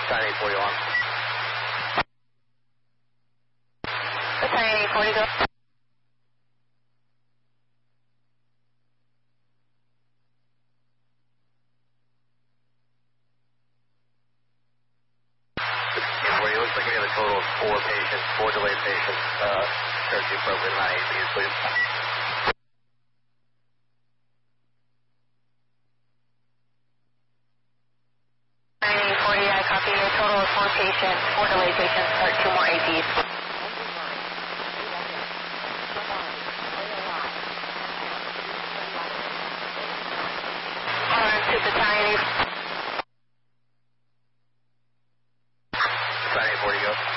China 840 along. China 840 go. Looks like we got a total of 4 patients, 4 delayed patients. Charge the appropriate amount of APs, please. I copy. A total of 4 patients, 4 delayed patients. Start 2 more APs. To the China 840 go.